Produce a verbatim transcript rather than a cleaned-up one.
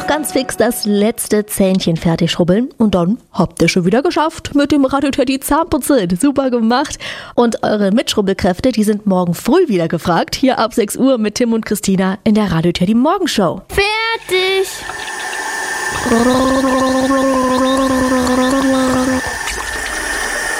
noch ganz fix das letzte Zähnchen fertig schrubbeln und dann habt ihr schon wieder geschafft mit dem Radio Teddy Zahnputzen. Super gemacht. Und eure Mitschrubbelkräfte, die sind morgen früh wieder gefragt. Hier ab sechs Uhr mit Tim und Christina in der Radio Teddy Morgenshow. Fertig!